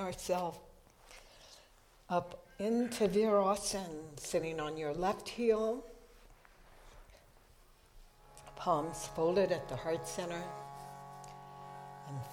ourselves up into Virasana, sitting on your left heel, palms folded at the heart center.